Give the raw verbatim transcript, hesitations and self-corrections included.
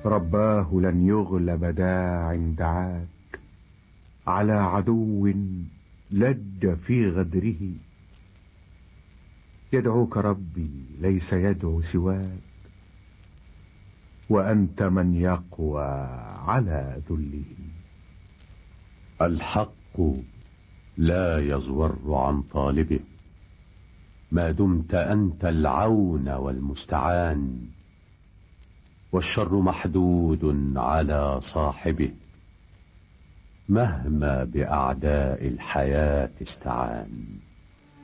رباه لن يغلب داع دعاك على عدو لج في غدره. يدعوك ربي ليس يدعو سواك، وأنت من يقوى على ذله. الحق لا يزور عن طالبه ما دمت أنت العون والمستعان، والشر محدود على صاحبه مهما بأعداء الحياة استعان.